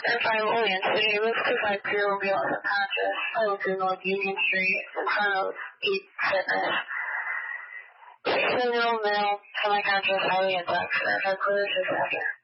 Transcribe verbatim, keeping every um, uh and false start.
If I William City, this is like zero meal subconscious. I was in North Union Street in front of Eat Fitness. Single male, semi-conscious, highly intoxicated. Headquarters is after.